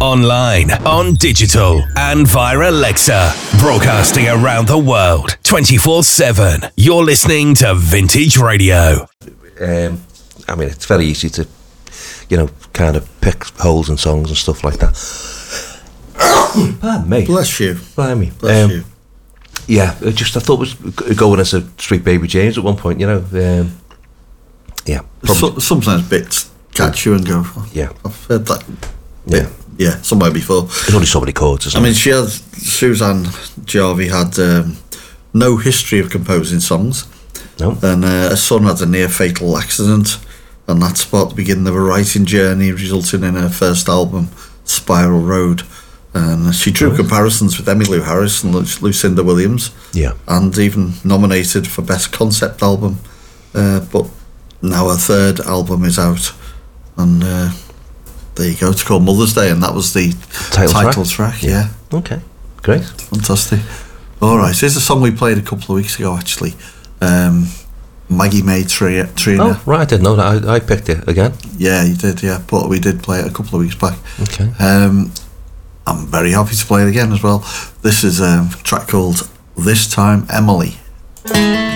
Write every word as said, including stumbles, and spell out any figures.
online, on digital, and via Alexa. Broadcasting around the world, twenty-four seven. You're listening to Vintage Radio. Um, I mean, it's very easy to, you know, kind of pick holes in songs and stuff like that. Pardon me. Bless you. Bless me. Bless um, you. Yeah, it just I thought it was going as a Sweet Baby James at one point, you know. Um, yeah. So, sometimes bits catch you and go, oh, yeah. I've heard that Yeah. bit, yeah, somewhere before. There's only so many chords, isn't I mean, there? she had, Suzanne Jarvie had um, no history of composing songs. No. And uh, her son had a near-fatal accident, and that sparked the beginning of a writing journey, resulting in her first album, Spiral Road. And she drew Right. comparisons with Emmylou Harris and Lu- Lucinda Williams. Yeah. And even nominated for Best Concept Album. Uh, but now her third album is out, and uh, there you go. It's called Mother's Day, and that was the Title title, track? track. Yeah. Okay, great. Fantastic. All right, here's a song we played a couple of weeks ago, actually. Um, Maggie May Trina. Oh, right, I didn't know that. I, I picked it again. Yeah, you did, yeah. But we did play it a couple of weeks back. Okay. Um, I'm very happy to play it again as well. This is a track called This Time Emily.